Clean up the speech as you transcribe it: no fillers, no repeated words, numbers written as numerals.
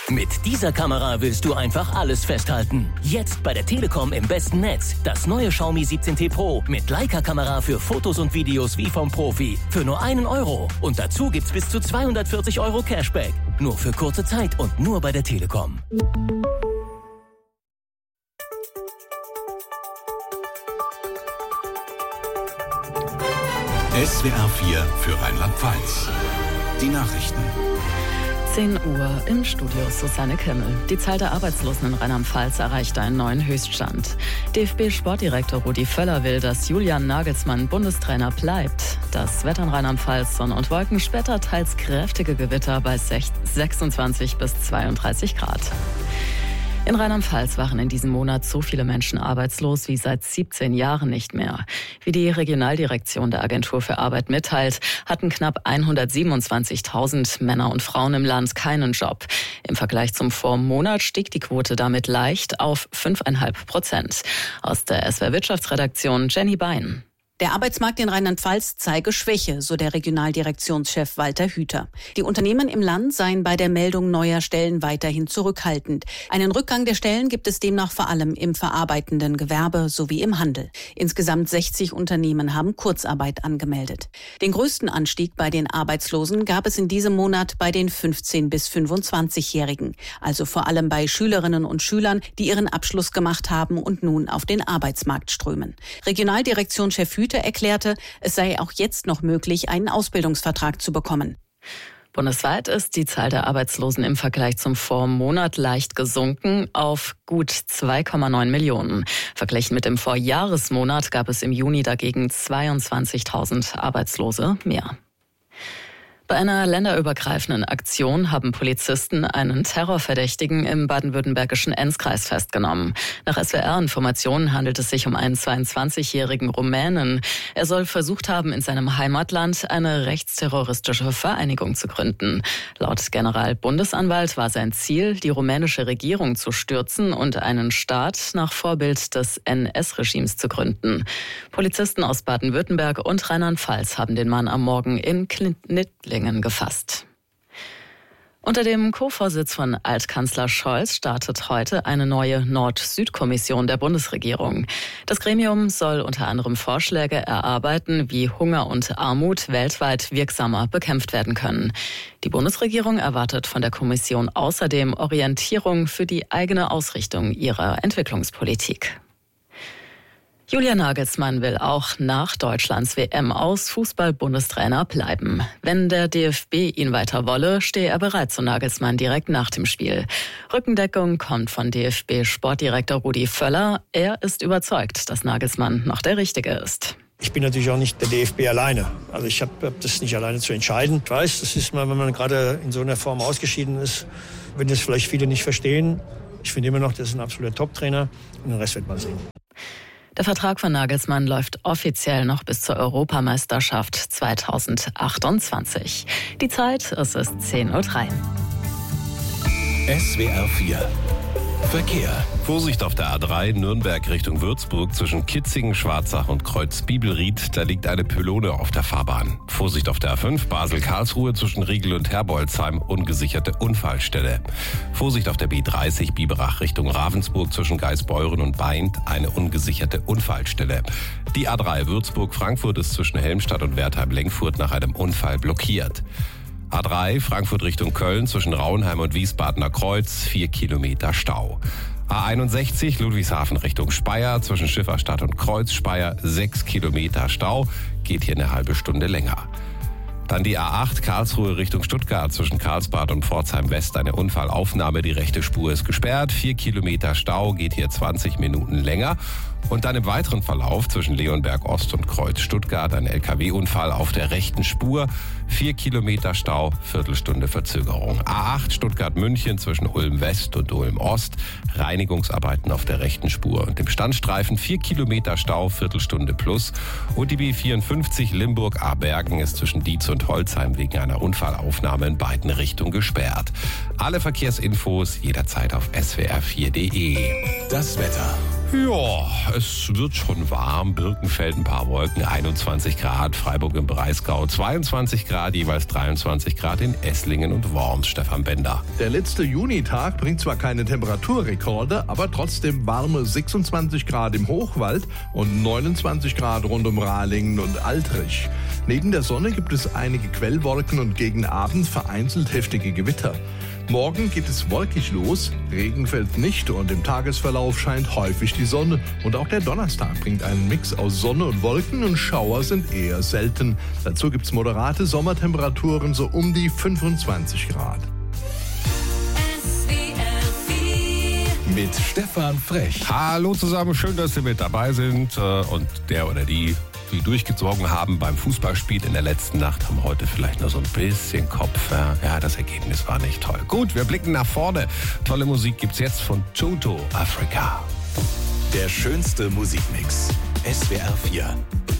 Mit dieser Kamera willst du einfach alles festhalten. Jetzt bei der Telekom im besten Netz. Das neue Xiaomi 17T Pro mit Leica-Kamera für Fotos und Videos wie vom Profi. Für nur €1. Und dazu gibt's bis zu 240 € Cashback. Nur für kurze Zeit und nur bei der Telekom. SWR 4 für Rheinland-Pfalz. Die Nachrichten. 10 Uhr im Studio Susanne Kimmel. Die Zahl der Arbeitslosen in Rheinland-Pfalz erreicht einen neuen Höchststand. DFB-Sportdirektor Rudi Völler will, dass Julian Nagelsmann Bundestrainer bleibt. Das Wetter in Rheinland-Pfalz, Sonne und Wolken, später teils kräftige Gewitter bei 26 bis 32 Grad. In Rheinland-Pfalz waren in diesem Monat so viele Menschen arbeitslos wie seit 17 Jahren nicht mehr. Wie die Regionaldirektion der Agentur für Arbeit mitteilt, hatten knapp 127.000 Männer und Frauen im Land keinen Job. Im Vergleich zum Vormonat stieg die Quote damit leicht auf 5,5%. Aus der SWR Wirtschaftsredaktion Jenny Bein. Der Arbeitsmarkt in Rheinland-Pfalz zeige Schwäche, so der Regionaldirektionschef Walter Hüter. Die Unternehmen im Land seien bei der Meldung neuer Stellen weiterhin zurückhaltend. Einen Rückgang der Stellen gibt es demnach vor allem im verarbeitenden Gewerbe sowie im Handel. Insgesamt 60 Unternehmen haben Kurzarbeit angemeldet. Den größten Anstieg bei den Arbeitslosen gab es in diesem Monat bei den 15- bis 25-Jährigen. Also vor allem bei Schülerinnen und Schülern, die ihren Abschluss gemacht haben und nun auf den Arbeitsmarkt strömen. Regionaldirektionschef Hüter erklärte, es sei auch jetzt noch möglich, einen Ausbildungsvertrag zu bekommen. Bundesweit ist die Zahl der Arbeitslosen im Vergleich zum Vormonat leicht gesunken auf gut 2,9 Millionen. Verglichen mit dem Vorjahresmonat gab es im Juni dagegen 22.000 Arbeitslose mehr. Bei einer länderübergreifenden Aktion haben Polizisten einen Terrorverdächtigen im baden-württembergischen Enzkreis festgenommen. Nach SWR-Informationen handelt es sich um einen 22-jährigen Rumänen. Er soll versucht haben, in seinem Heimatland eine rechtsterroristische Vereinigung zu gründen. Laut Generalbundesanwalt war sein Ziel, die rumänische Regierung zu stürzen und einen Staat nach Vorbild des NS-Regimes zu gründen. Polizisten aus Baden-Württemberg und Rheinland-Pfalz haben den Mann am Morgen in Knittlingen gefasst. Unter dem Co-Vorsitz von Altkanzler Scholz startet heute eine neue Nord-Süd-Kommission der Bundesregierung. Das Gremium soll unter anderem Vorschläge erarbeiten, wie Hunger und Armut weltweit wirksamer bekämpft werden können. Die Bundesregierung erwartet von der Kommission außerdem Orientierung für die eigene Ausrichtung ihrer Entwicklungspolitik. Julian Nagelsmann will auch nach Deutschlands WM aus Fußball-Bundestrainer bleiben. Wenn der DFB ihn weiter wolle, stehe er bereit zu Nagelsmann direkt nach dem Spiel. Rückendeckung kommt von DFB-Sportdirektor Rudi Völler. Er ist überzeugt, dass Nagelsmann noch der Richtige ist. Ich bin natürlich auch nicht der DFB alleine. Also ich habe das nicht alleine zu entscheiden. Ich weiß, das ist mal, wenn man gerade in so einer Form ausgeschieden ist, wenn das vielleicht viele nicht verstehen. Ich finde immer noch, das ist ein absoluter Top-Trainer und den Rest wird man sehen. Der Vertrag von Nagelsmann läuft offiziell noch bis zur Europameisterschaft 2028. Die Zeit, es ist 10:03 Uhr. SWR 4 Verkehr. Vorsicht auf der A3 Nürnberg Richtung Würzburg zwischen Kitzingen, Schwarzach und Kreuz-Bibelried. Da liegt eine Pylone auf der Fahrbahn. Vorsicht auf der A5 Basel-Karlsruhe zwischen Riegel und Herbolzheim. Ungesicherte Unfallstelle. Vorsicht auf der B30 Biberach Richtung Ravensburg zwischen Geisbeuren und Weint. Eine ungesicherte Unfallstelle. Die A3 Würzburg-Frankfurt ist zwischen Helmstadt und Wertheim-Lenkfurt nach einem Unfall blockiert. A3 Frankfurt Richtung Köln zwischen Rauenheim und Wiesbadener Kreuz 4 Kilometer Stau. A61 Ludwigshafen Richtung Speyer zwischen Schifferstadt und Kreuz Speyer 6 Kilometer Stau, geht hier eine halbe Stunde länger. Dann die A8 Karlsruhe Richtung Stuttgart zwischen Karlsbad und Pforzheim West eine Unfallaufnahme, die rechte Spur ist gesperrt, 4 Kilometer Stau, geht hier 20 Minuten länger. Und dann im weiteren Verlauf zwischen Leonberg Ost und Kreuz Stuttgart ein LKW-Unfall auf der rechten Spur. 4 Kilometer Stau, Viertelstunde Verzögerung. A8 Stuttgart-München zwischen Ulm West und Ulm Ost. Reinigungsarbeiten auf der rechten Spur und dem Standstreifen. 4 Kilometer Stau, Viertelstunde plus. Und die B54 Limburg-Abergen ist zwischen Dietz und Holzheim wegen einer Unfallaufnahme in beiden Richtungen gesperrt. Alle Verkehrsinfos jederzeit auf swr4.de. Das Wetter. Ja, es wird schon warm. Birkenfeld ein paar Wolken, 21 Grad. Freiburg im Breisgau 22 Grad, jeweils 23 Grad in Esslingen und Worms. Stefan Bender. Der letzte Junitag bringt zwar keine Temperaturrekorde, aber trotzdem warme 26 Grad im Hochwald und 29 Grad rund um Rahlingen und Altrich. Neben der Sonne gibt es einige Quellwolken und gegen Abend vereinzelt heftige Gewitter. Morgen geht es wolkig los, Regen fällt nicht und im Tagesverlauf scheint häufig die Sonne. Und auch der Donnerstag bringt einen Mix aus Sonne und Wolken und Schauer sind eher selten. Dazu gibt es moderate Sommertemperaturen so um die 25 Grad. Mit Stefan Frech. Hallo zusammen, schön, dass Sie mit dabei sind. Und der oder die durchgezogen haben beim Fußballspiel in der letzten Nacht, haben heute vielleicht nur so ein bisschen Kopf. Ja, das Ergebnis war nicht toll. Gut, wir blicken nach vorne. Tolle Musik gibt's jetzt von Toto Africa. Der schönste Musikmix. SWR 4.